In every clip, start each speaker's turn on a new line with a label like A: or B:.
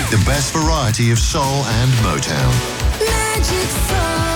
A: The best variety of soul and Motown.
B: Magic Soul.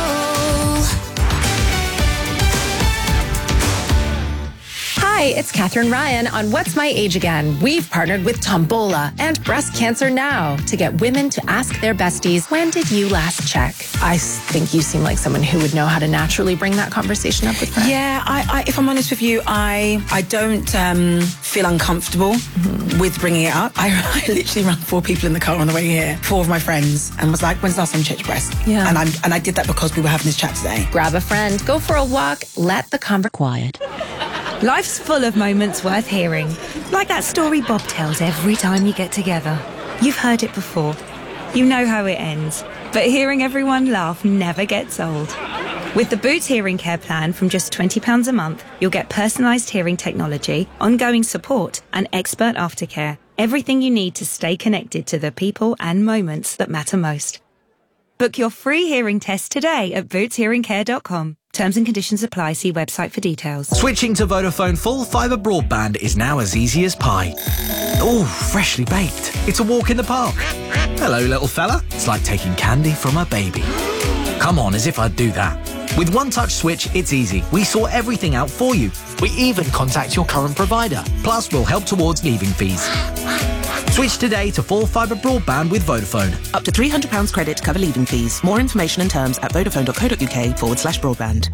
C: Hi, it's Catherine Ryan on What's My Age Again. We've partnered with Tombola and Breast Cancer Now to get women to ask their besties, when did you last check? I think you seem like someone who would know how to naturally bring that conversation up with friends.
D: Yeah, I if I'm honest with you, I don't feel uncomfortable with bringing it up. I literally ran 4 people in the car on the way here, 4 of my friends, and was like, when's the last time you checked your breast?
C: Yeah.
D: And I did that because we were having this chat today.
C: Grab a friend, go for a walk, let the conversation
E: quiet. Life's full of moments worth hearing, like that story Bob tells every time you get together. You've heard it before. You know how it ends, but hearing everyone laugh never gets old. With the Boots Hearing Care plan from just £20 a month, you'll get personalised hearing technology, ongoing support and expert aftercare. Everything you need to stay connected to the people and moments that matter most. Book your free hearing test today at bootshearingcare.com. Terms and conditions apply. See website for details.
F: Switching to Vodafone full fibre broadband is now as easy as pie. Oh, freshly baked. It's a walk in the park. Hello, little fella. It's like taking candy from a baby. Come on, as if I'd do that. With One Touch Switch, it's easy. We sort everything out for you. We even contact your current provider. Plus, we'll help towards leaving fees. Switch today to full fibre broadband with Vodafone.
D: Up to £300 credit to cover leaving fees. More information and terms at vodafone.co.uk/broadband.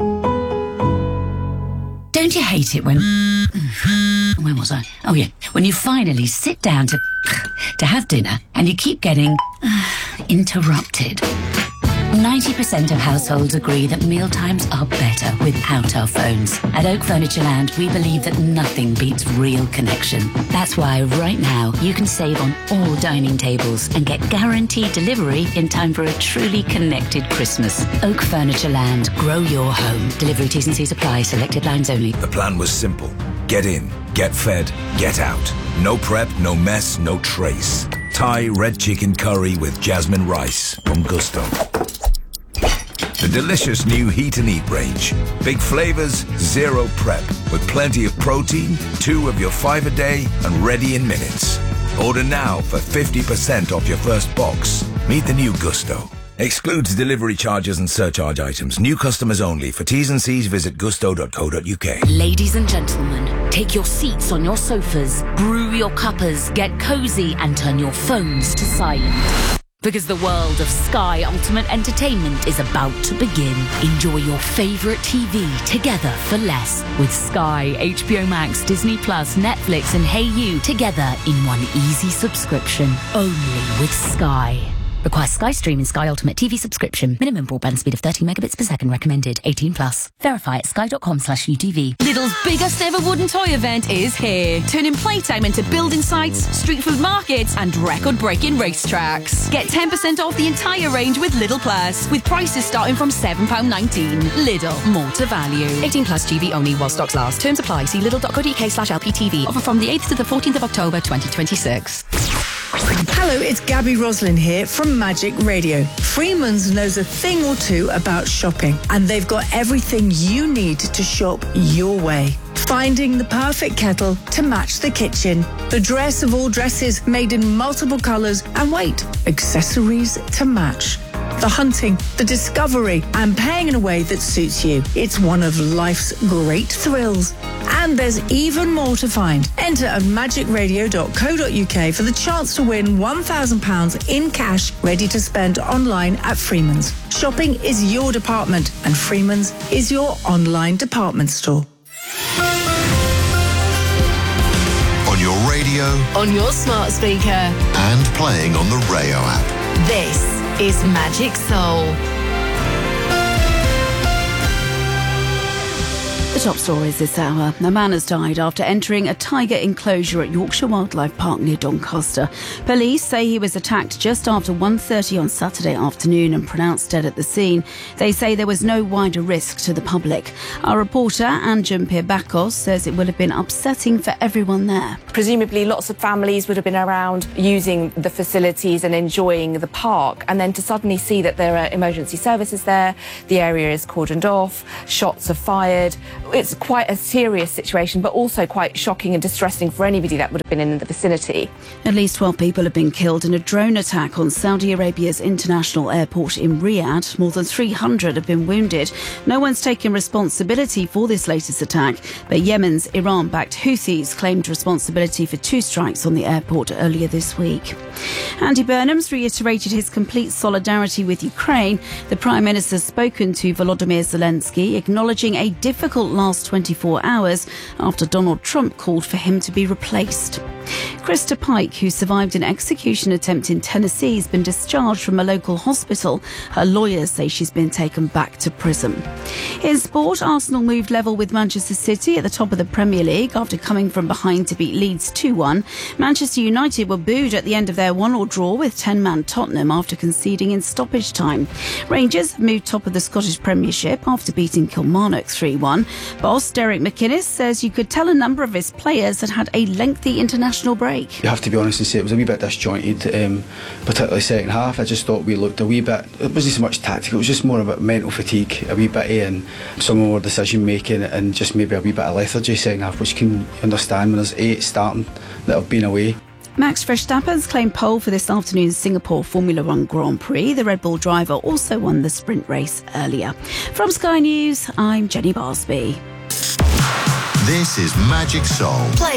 G: Don't you hate it when... When was I? Oh, yeah. When you finally sit down to have dinner and you keep getting interrupted. 90% of households agree that mealtimes are better without our phones. At Oak Furniture Land, we believe that nothing beats real connection. That's why right now you can save on all dining tables and get guaranteed delivery in time for a truly connected Christmas. Oak Furniture Land, grow your home. Delivery T's and C's apply, selected lines only.
H: The plan was simple. Get in, get fed, get out. No prep, no mess, no trace. Thai red chicken curry with jasmine rice from Gusto. The delicious new Heat and Eat range. Big flavors, zero prep, with plenty of protein, 2 of your 5 a day, and ready in minutes. Order now for 50% off your first box. Meet the new Gusto. Excludes delivery charges and surcharge items. New customers only. For T's and C's, visit gusto.co.uk.
G: Ladies and gentlemen, take your seats on your sofas, brew your cuppers, get cozy and turn your phones to silent. Because the world of Sky Ultimate Entertainment is about to begin. Enjoy your favourite TV together for less. With Sky, HBO Max, Disney Plus, Netflix and Hey You together in one easy subscription. Only with Sky. Requires Sky Stream and Sky Ultimate TV subscription. Minimum broadband speed of 30 megabits per second recommended. 18 plus. Verify at sky.com/UTV.
I: Lidl's biggest ever wooden toy event is here. Turning playtime into building sites, street food markets and record-breaking racetracks. Get 10% off the entire range with Lidl Plus, with prices starting from £7.19. Lidl, more to value. 18 plus GB only while stocks last. Terms apply. See lidl.co.uk/LPTV. Offer from the 8th to the 14th of October 2026.
J: Hello, it's Gabby Roslin here from Magic Radio. Freeman's knows a thing or two about shopping, and they've got everything you need to shop your way. Finding the perfect kettle to match the kitchen, the dress of all dresses made in multiple colours, and wait, accessories to match. The hunting, the discovery, and paying in a way that suits you. It's one of life's great thrills. And there's even more to find. Enter at magicradio.co.uk for the chance to win £1,000 in cash ready to spend online at Freeman's. Shopping is your department, and Freeman's is your online department store.
A: On your radio,
B: On your smart speaker.
A: and playing on the Rayo app.
B: This is Magic Soul.
E: The top stories this hour. A man has died after entering a tiger enclosure at Yorkshire Wildlife Park near Doncaster. Police say he was attacked just after 1:30 on Saturday afternoon and pronounced dead at the scene. They say there was no wider risk to the public. Our reporter, Anjum Pirbakos, says it would have been upsetting for everyone there.
K: Presumably lots of families would have been around using the facilities and enjoying the park, and then to suddenly see that there are emergency services there, the area is cordoned off, shots are fired. It's quite a serious situation, but also quite shocking and distressing for anybody that would have been in the vicinity.
L: At least 12 people have been killed in a drone attack on Saudi Arabia's international airport in Riyadh. More than 300 have been wounded. No one's taken responsibility for this latest attack, but Yemen's Iran-backed Houthis claimed responsibility for 2 strikes on the airport earlier this week. Andy Burnham's reiterated his complete solidarity with Ukraine. The Prime Minister's spoken to Volodymyr Zelensky, acknowledging a difficult last 24 hours after Donald Trump called for him to be replaced. Krista Pike, who survived an execution attempt in Tennessee, has been discharged from a local hospital. Her lawyers say she's been taken back to prison. In sport, Arsenal moved level with Manchester City at the top of the Premier League after coming from behind to beat Leeds 2-1. Manchester United were booed at the end of their 1-1 draw with 10-man Tottenham after conceding in stoppage time. Rangers have moved top of the Scottish Premiership after beating Kilmarnock 3-1. Boss Derek McInnes says you could tell a number of his players had a lengthy international break.
M: You have to be honest and say it was a wee bit disjointed, particularly second half. I just thought we looked a wee bit, it wasn't so much tactical, it was just more about mental fatigue, a wee bit and some more decision making and just maybe a wee bit of lethargy second half, which can understand when there's 8 starting that have been away.
L: Max Verstappen's claimed pole for this afternoon's Singapore Formula One Grand Prix. The Red Bull driver also won the sprint race earlier. From Sky News, I'm Jenny Barsby.
A: This is Magic Soul.
B: Play